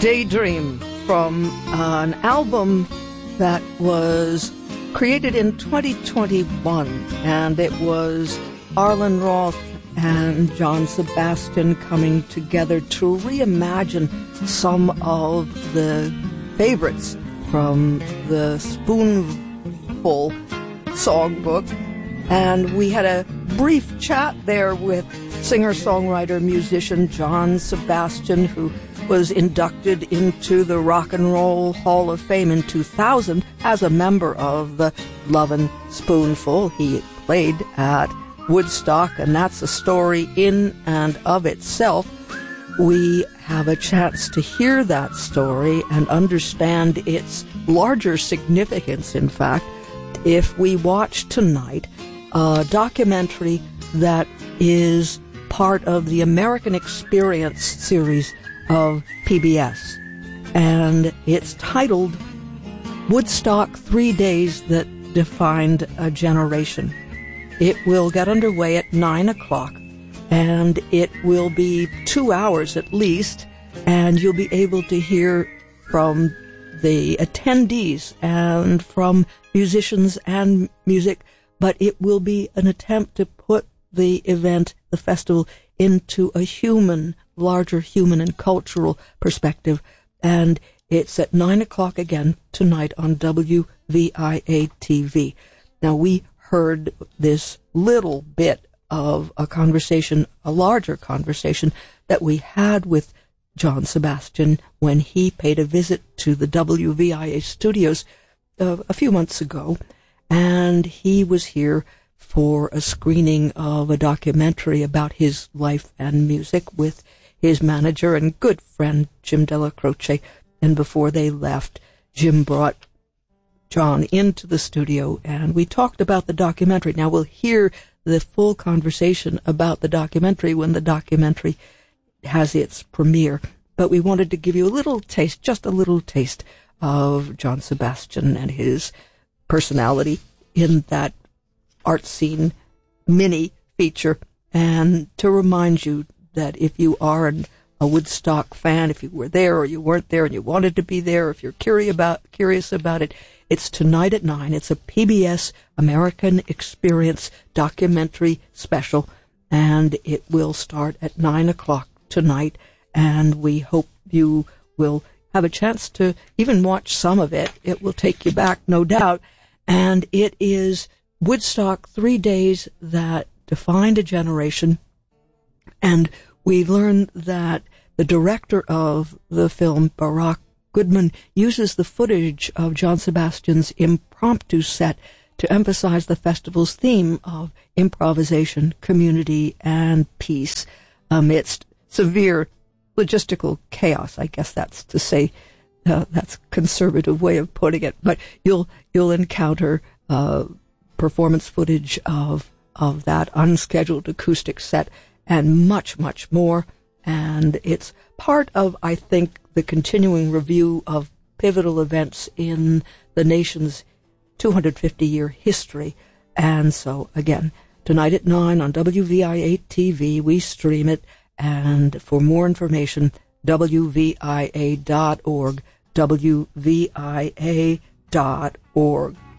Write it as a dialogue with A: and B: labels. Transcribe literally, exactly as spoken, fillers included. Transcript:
A: Daydream from an album that was created in twenty twenty-one, and it was Arlen Roth and John Sebastian coming together to reimagine some of the favorites from the Spoonful songbook. And we had a brief chat there with singer-songwriter, musician John Sebastian, who was inducted into the Rock and Roll Hall of Fame in two thousand as a member of the Lovin' Spoonful. He played at Woodstock, and that's a story in and of itself. We have a chance to hear that story and understand its larger significance, in fact, if we watch tonight a documentary that is part of the American Experience series of P B S. And it's titled Woodstock, Three Days That Defined a Generation. It will get underway at nine o'clock, and it will be two hours at least, and you'll be able to hear from the attendees and from musicians and music, but it will be an attempt to put the event, the festival, into a human, larger human and cultural perspective. And it's at nine o'clock again tonight on W V I A T V. Now, we heard this little bit of a conversation, a larger conversation that we had with John Sebastian when he paid a visit to the W V I A studios uh, a few months ago. And he was here for a screening of a documentary about his life and music with his manager and good friend, Jim Della Croce. And before they left, Jim brought John into the studio, and we talked about the documentary. Now, we'll hear the full conversation about the documentary when the documentary has its premiere. But we wanted to give you a little taste, just a little taste, of John Sebastian and his personality in that art scene mini feature, and to remind you that if you are an, a Woodstock fan, if you were there or you weren't there and you wanted to be there, if you're curious about curious about it, it's tonight at nine. It's a P B S American Experience documentary special, and it will start at nine o'clock tonight, and we hope you will have a chance to even watch some of it. It will take you back, no doubt, and it is Woodstock, Three Days That Defined a Generation. And we learned that the director of the film, Barack Goodman, uses the footage of John Sebastian's impromptu set to emphasize the festival's theme of improvisation, community, and peace amidst severe logistical chaos. I guess that's to say, uh, that's a conservative way of putting it. But you'll you'll encounter uh, performance footage of of that unscheduled acoustic set and much, much more. And it's part of, I think, the continuing review of pivotal events in the nation's two hundred fifty year history. And so, again, tonight at nine on W V I A T V, we stream it. And for more information, W V I A dot org, W V I A dot org.